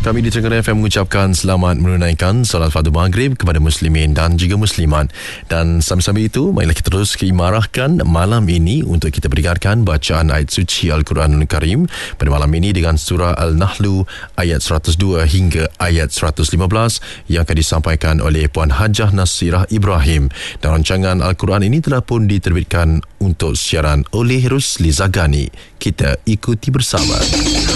Kami di Tenggara FM mengucapkan selamat menunaikan solat fardu maghrib kepada muslimin dan juga muslimat. Dan sambil-sambil itu, marilah kita terus keimarahkan malam ini untuk kita berikan bacaan ayat suci Al-Quranul Karim pada malam ini dengan surah Al-Nahlu ayat 102 hingga ayat 115 yang akan disampaikan oleh Puan Hajah Nasirah Ibrahim. Dan rancangan Al-Quran ini telah pun diterbitkan untuk siaran oleh Rusli Zagani. Kita ikuti bersama.